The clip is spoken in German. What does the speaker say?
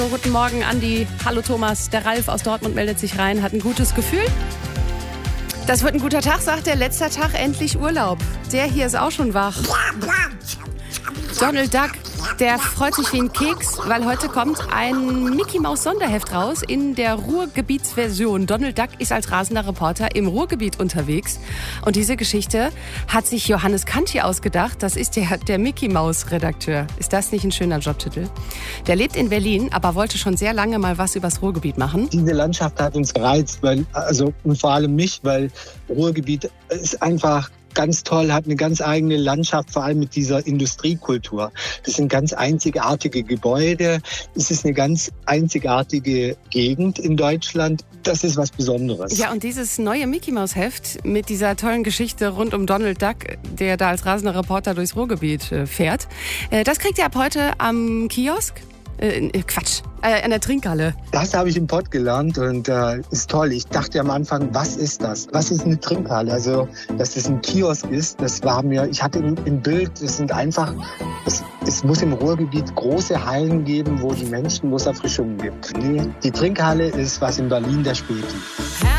Guten Morgen, Andi. Hallo Thomas. Der Ralf aus Dortmund meldet sich rein, hat ein gutes Gefühl. Das wird ein guter Tag, sagt er. Letzter Tag, endlich Urlaub. Der hier ist auch schon wach. Donald Duck, der freut sich wie ein Keks, weil heute kommt ein Mickey-Maus-Sonderheft raus in der Ruhrgebietsversion. Donald Duck ist als rasender Reporter im Ruhrgebiet unterwegs. Und diese Geschichte hat sich Johannes Kanti ausgedacht. Das ist der Mickey-Maus-Redakteur. Ist das nicht ein schöner Jobtitel? Der lebt in Berlin, aber wollte schon sehr lange mal was übers Ruhrgebiet machen. Diese Landschaft hat uns gereizt, und vor allem mich, weil Ruhrgebiet ist einfach ganz toll, hat eine ganz eigene Landschaft, vor allem mit dieser Industriekultur. Das sind ganz einzigartige Gebäude. Es ist eine ganz einzigartige Gegend in Deutschland. Das ist was Besonderes. Ja, und dieses neue Mickey-Maus-Heft mit dieser tollen Geschichte rund um Donald Duck, der da als rasender Reporter durchs Ruhrgebiet fährt, das kriegt ihr ab heute am Kiosk. An der Trinkhalle. Das habe ich im Pott gelernt und ist toll. Ich dachte am Anfang, was ist das? Was ist eine Trinkhalle? Also, dass das ein Kiosk ist, das war mir, ich hatte im Bild, es sind einfach, es muss im Ruhrgebiet große Hallen geben, wo es Erfrischungen gibt. Nee, die Trinkhalle ist was in Berlin der Späti.